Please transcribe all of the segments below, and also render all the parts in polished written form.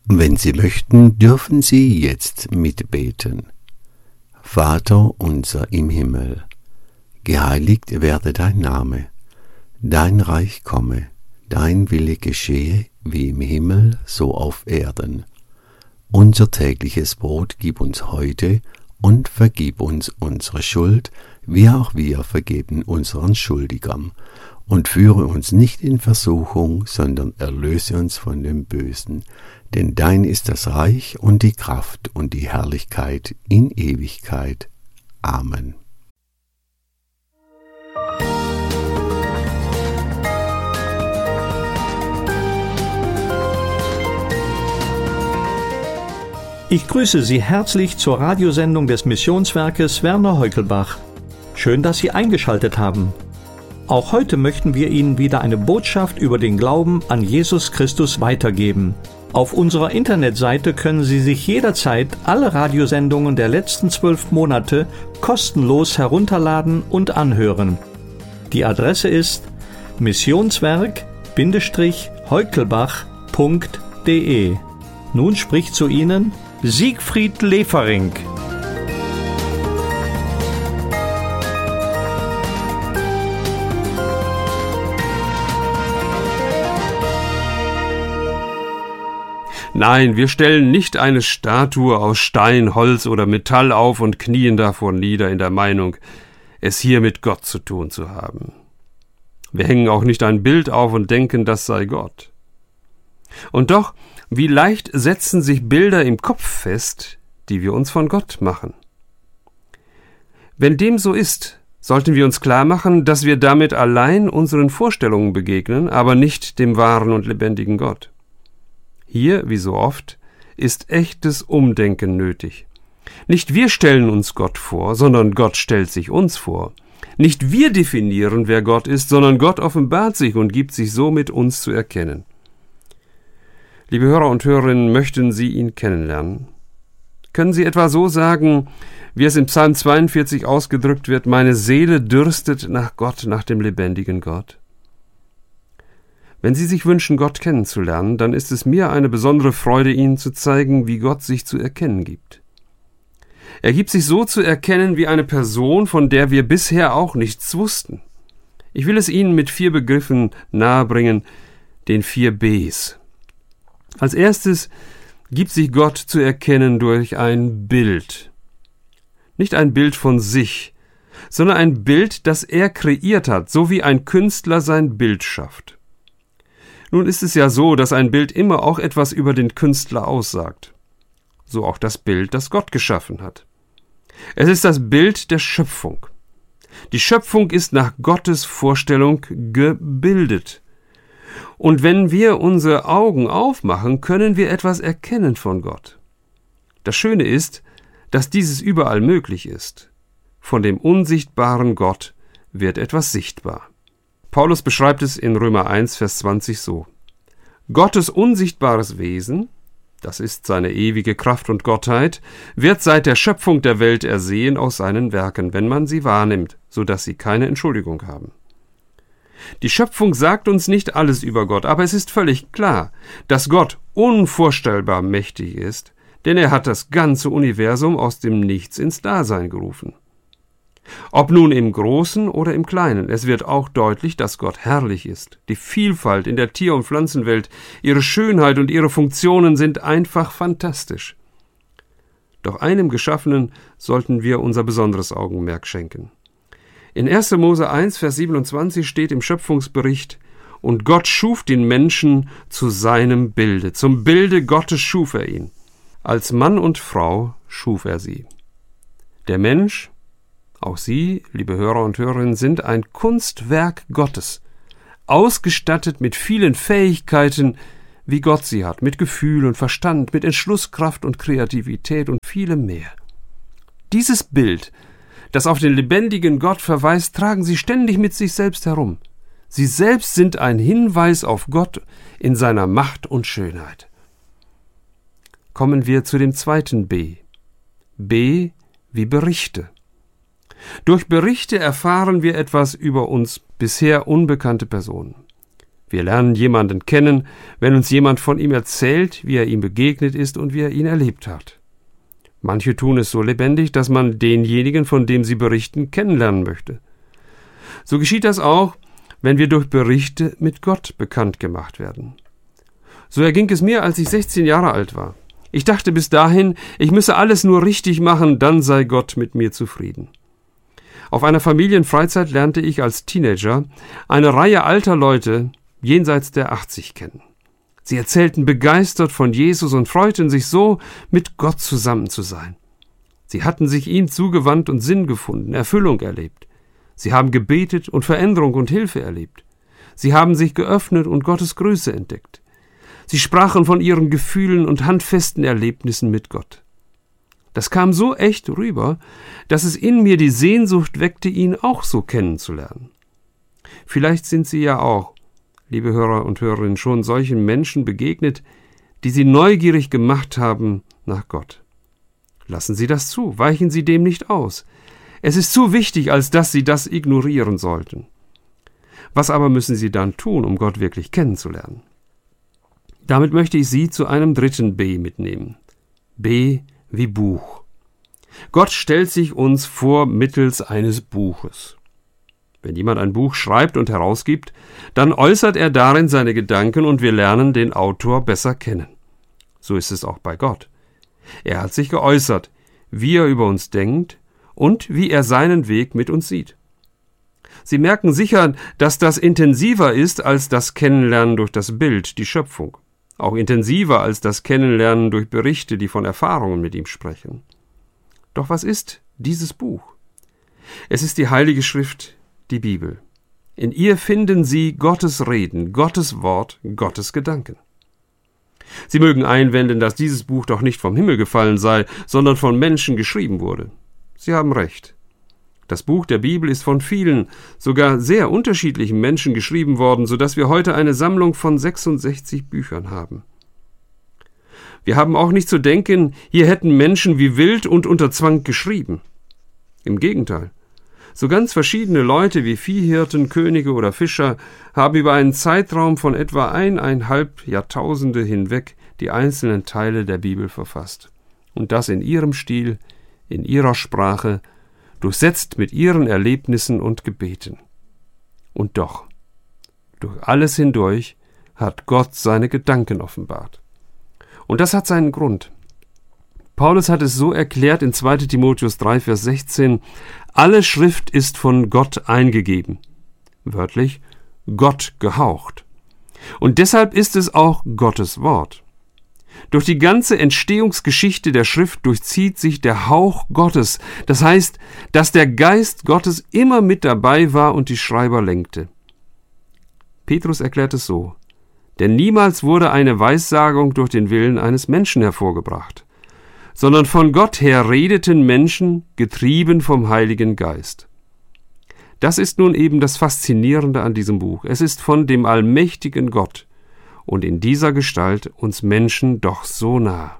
Wenn Sie möchten, dürfen Sie jetzt mitbeten. Vater unser im Himmel, geheiligt werde dein Name, dein Reich komme, dein Wille geschehe, wie im Himmel, so auf Erden. Unser tägliches Brot gib uns heute und vergib uns unsere Schuld, wie auch wir vergeben unseren Schuldigern. Und führe uns nicht in Versuchung, sondern erlöse uns von dem Bösen. Denn dein ist das Reich und die Kraft und die Herrlichkeit in Ewigkeit. Amen. Ich grüße Sie herzlich zur Radiosendung des Missionswerkes Werner Heukelbach. Schön, dass Sie eingeschaltet haben. Auch heute möchten wir Ihnen wieder eine Botschaft über den Glauben an Jesus Christus weitergeben. Auf unserer Internetseite können Sie sich jederzeit alle Radiosendungen der letzten 12 Monate kostenlos herunterladen und anhören. Die Adresse ist missionswerk-heukelbach.de. Nun spricht zu Ihnen Siegfried Lefering. Nein, wir stellen nicht eine Statue aus Stein, Holz oder Metall auf und knien davor nieder in der Meinung, es hier mit Gott zu tun zu haben. Wir hängen auch nicht ein Bild auf und denken, das sei Gott. Und doch, wie leicht setzen sich Bilder im Kopf fest, die wir uns von Gott machen. Wenn dem so ist, sollten wir uns klar machen, dass wir damit allein unseren Vorstellungen begegnen, aber nicht dem wahren und lebendigen Gott. Hier, wie so oft, ist echtes Umdenken nötig. Nicht wir stellen uns Gott vor, sondern Gott stellt sich uns vor. Nicht wir definieren, wer Gott ist, sondern Gott offenbart sich und gibt sich so mit uns zu erkennen. Liebe Hörer und Hörerinnen, möchten Sie ihn kennenlernen? Können Sie etwa so sagen, wie es im Psalm 42 ausgedrückt wird, meine Seele dürstet nach Gott, nach dem lebendigen Gott? Wenn Sie sich wünschen, Gott kennenzulernen, dann ist es mir eine besondere Freude, Ihnen zu zeigen, wie Gott sich zu erkennen gibt. Er gibt sich so zu erkennen wie eine Person, von der wir bisher auch nichts wussten. Ich will es Ihnen mit 4 Begriffen nahebringen, den 4 Bs. Als erstes gibt sich Gott zu erkennen durch ein Bild. Nicht ein Bild von sich, sondern ein Bild, das er kreiert hat, so wie ein Künstler sein Bild schafft. Nun ist es ja so, dass ein Bild immer auch etwas über den Künstler aussagt. So auch das Bild, das Gott geschaffen hat. Es ist das Bild der Schöpfung. Die Schöpfung ist nach Gottes Vorstellung gebildet. Und wenn wir unsere Augen aufmachen, können wir etwas erkennen von Gott. Das Schöne ist, dass dieses überall möglich ist. Von dem unsichtbaren Gott wird etwas sichtbar. Paulus beschreibt es in Römer 1, Vers 20 so. Gottes unsichtbares Wesen, das ist seine ewige Kraft und Gottheit, wird seit der Schöpfung der Welt ersehen aus seinen Werken, wenn man sie wahrnimmt, so dass sie keine Entschuldigung haben. Die Schöpfung sagt uns nicht alles über Gott, aber es ist völlig klar, dass Gott unvorstellbar mächtig ist, denn er hat das ganze Universum aus dem Nichts ins Dasein gerufen. Ob nun im Großen oder im Kleinen, es wird auch deutlich, dass Gott herrlich ist. Die Vielfalt in der Tier- und Pflanzenwelt, ihre Schönheit und ihre Funktionen sind einfach fantastisch. Doch einem Geschaffenen sollten wir unser besonderes Augenmerk schenken. In 1. Mose 1, Vers 27 steht im Schöpfungsbericht, und Gott schuf den Menschen zu seinem Bilde. Zum Bilde Gottes schuf er ihn. Als Mann und Frau schuf er sie. Der Mensch, auch Sie, liebe Hörer und Hörerinnen, sind ein Kunstwerk Gottes, ausgestattet mit vielen Fähigkeiten, wie Gott sie hat, mit Gefühl und Verstand, mit Entschlusskraft und Kreativität und vielem mehr. Dieses Bild, das auf den lebendigen Gott verweist, tragen Sie ständig mit sich selbst herum. Sie selbst sind ein Hinweis auf Gott in seiner Macht und Schönheit. Kommen wir zu dem 2. B. B wie Berichte. Durch Berichte erfahren wir etwas über uns bisher unbekannte Personen. Wir lernen jemanden kennen, wenn uns jemand von ihm erzählt, wie er ihm begegnet ist und wie er ihn erlebt hat. Manche tun es so lebendig, dass man denjenigen, von dem sie berichten, kennenlernen möchte. So geschieht das auch, wenn wir durch Berichte mit Gott bekannt gemacht werden. So erging es mir, als ich 16 Jahre alt war. Ich dachte bis dahin, ich müsse alles nur richtig machen, dann sei Gott mit mir zufrieden. Auf einer Familienfreizeit lernte ich als Teenager eine Reihe alter Leute jenseits der 80 kennen. Sie erzählten begeistert von Jesus und freuten sich so, mit Gott zusammen zu sein. Sie hatten sich ihm zugewandt und Sinn gefunden, Erfüllung erlebt. Sie haben gebetet und Veränderung und Hilfe erlebt. Sie haben sich geöffnet und Gottes Größe entdeckt. Sie sprachen von ihren Gefühlen und handfesten Erlebnissen mit Gott. Das kam so echt rüber, dass es in mir die Sehnsucht weckte, ihn auch so kennenzulernen. Vielleicht sind Sie ja auch, liebe Hörer und Hörerinnen, schon solchen Menschen begegnet, die Sie neugierig gemacht haben nach Gott. Lassen Sie das zu, weichen Sie dem nicht aus. Es ist zu wichtig, als dass Sie das ignorieren sollten. Was aber müssen Sie dann tun, um Gott wirklich kennenzulernen? Damit möchte ich Sie zu einem dritten B mitnehmen. B wie Buch. Gott stellt sich uns vor mittels eines Buches. Wenn jemand ein Buch schreibt und herausgibt, dann äußert er darin seine Gedanken und wir lernen den Autor besser kennen. So ist es auch bei Gott. Er hat sich geäußert, wie er über uns denkt und wie er seinen Weg mit uns sieht. Sie merken sicher, dass das intensiver ist als das Kennenlernen durch das Bild, die Schöpfung. Auch intensiver als das Kennenlernen durch Berichte, die von Erfahrungen mit ihm sprechen. Doch was ist dieses Buch? Es ist die Heilige Schrift, die Bibel. In ihr finden Sie Gottes Reden, Gottes Wort, Gottes Gedanken. Sie mögen einwenden, dass dieses Buch doch nicht vom Himmel gefallen sei, sondern von Menschen geschrieben wurde. Sie haben recht. Das Buch der Bibel ist von vielen, sogar sehr unterschiedlichen Menschen geschrieben worden, sodass wir heute eine Sammlung von 66 Büchern haben. Wir haben auch nicht zu denken, hier hätten Menschen wie wild und unter Zwang geschrieben. Im Gegenteil. So ganz verschiedene Leute wie Viehhirten, Könige oder Fischer haben über einen Zeitraum von etwa 1,5 Jahrtausende hinweg die einzelnen Teile der Bibel verfasst. Und das in ihrem Stil, in ihrer Sprache, durchsetzt mit ihren Erlebnissen und Gebeten. Und doch, durch alles hindurch hat Gott seine Gedanken offenbart. Und das hat seinen Grund. Paulus hat es so erklärt in 2. Timotheus 3, Vers 16, alle Schrift ist von Gott eingegeben. Wörtlich, Gott gehaucht. Und deshalb ist es auch Gottes Wort. Durch die ganze Entstehungsgeschichte der Schrift durchzieht sich der Hauch Gottes. Das heißt, dass der Geist Gottes immer mit dabei war und die Schreiber lenkte. Petrus erklärt es so: Denn niemals wurde eine Weissagung durch den Willen eines Menschen hervorgebracht, sondern von Gott her redeten Menschen, getrieben vom Heiligen Geist. Das ist nun eben das Faszinierende an diesem Buch. Es ist von dem allmächtigen Gott und in dieser Gestalt uns Menschen doch so nah.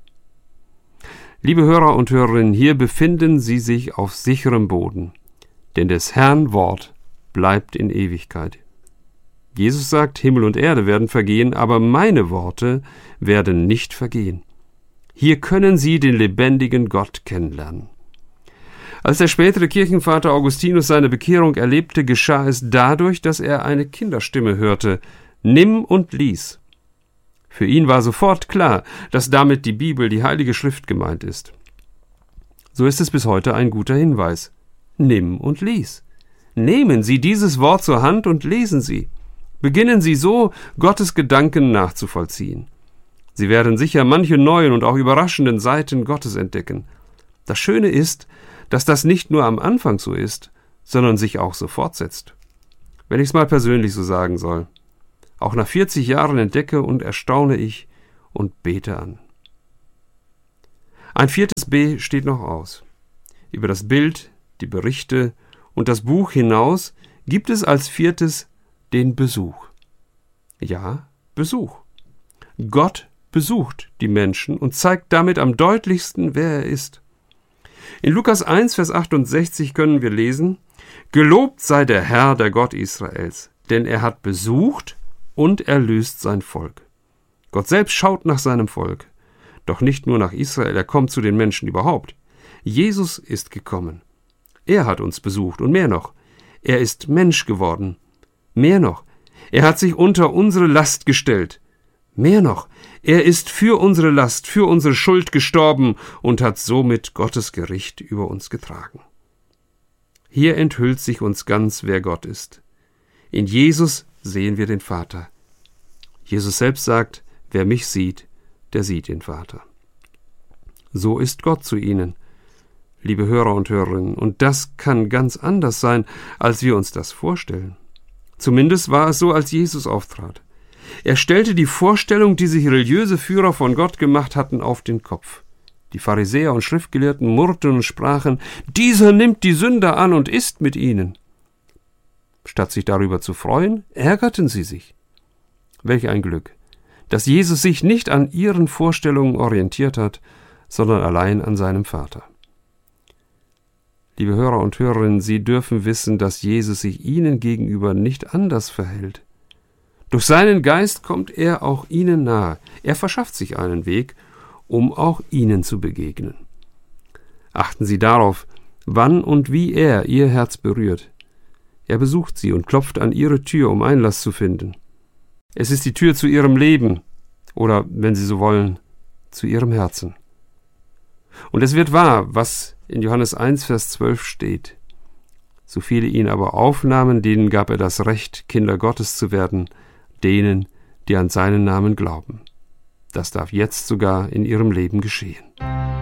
Liebe Hörer und Hörerinnen, hier befinden Sie sich auf sicherem Boden, denn des Herrn Wort bleibt in Ewigkeit. Jesus sagt, Himmel und Erde werden vergehen, aber meine Worte werden nicht vergehen. Hier können Sie den lebendigen Gott kennenlernen. Als der spätere Kirchenvater Augustinus seine Bekehrung erlebte, geschah es dadurch, dass er eine Kinderstimme hörte: Nimm und lies. Für ihn war sofort klar, dass damit die Bibel, die Heilige Schrift, gemeint ist. So ist es bis heute ein guter Hinweis. Nimm und lies. Nehmen Sie dieses Wort zur Hand und lesen Sie. Beginnen Sie so, Gottes Gedanken nachzuvollziehen. Sie werden sicher manche neuen und auch überraschenden Seiten Gottes entdecken. Das Schöne ist, dass das nicht nur am Anfang so ist, sondern sich auch so fortsetzt. Wenn ich es mal persönlich so sagen soll. Auch nach 40 Jahren entdecke und erstaune ich und bete an. Ein 4. B steht noch aus. Über das Bild, die Berichte und das Buch hinaus gibt es als 4. den Besuch. Ja, Besuch. Gott besucht die Menschen und zeigt damit am deutlichsten, wer er ist. In Lukas 1, Vers 68 können wir lesen: Gelobt sei der Herr, der Gott Israels, denn er hat besucht und erlöst sein Volk. Gott selbst schaut nach seinem Volk. Doch nicht nur nach Israel, er kommt zu den Menschen überhaupt. Jesus ist gekommen. Er hat uns besucht und mehr noch. Er ist Mensch geworden. Mehr noch. Er hat sich unter unsere Last gestellt. Mehr noch. Er ist für unsere Last, für unsere Schuld gestorben und hat somit Gottes Gericht über uns getragen. Hier enthüllt sich uns ganz, wer Gott ist. In Jesus sehen wir den Vater. Jesus selbst sagt, wer mich sieht, der sieht den Vater. So ist Gott zu ihnen, liebe Hörer und Hörerinnen, und das kann ganz anders sein, als wir uns das vorstellen. Zumindest war es so, als Jesus auftrat. Er stellte die Vorstellung, die sich religiöse Führer von Gott gemacht hatten, auf den Kopf. Die Pharisäer und Schriftgelehrten murrten und sprachen, dieser nimmt die Sünder an und isst mit ihnen. Statt sich darüber zu freuen, ärgerten sie sich. Welch ein Glück, dass Jesus sich nicht an ihren Vorstellungen orientiert hat, sondern allein an seinem Vater. Liebe Hörer und Hörerinnen, Sie dürfen wissen, dass Jesus sich Ihnen gegenüber nicht anders verhält. Durch seinen Geist kommt er auch Ihnen nahe. Er verschafft sich einen Weg, um auch Ihnen zu begegnen. Achten Sie darauf, wann und wie er Ihr Herz berührt. Er besucht Sie und klopft an Ihre Tür, um Einlass zu finden. Es ist die Tür zu Ihrem Leben oder, wenn Sie so wollen, zu Ihrem Herzen. Und es wird wahr, was in Johannes 1, Vers 12 steht. So viele ihn aber aufnahmen, denen gab er das Recht, Kinder Gottes zu werden, denen, die an seinen Namen glauben. Das darf jetzt sogar in ihrem Leben geschehen.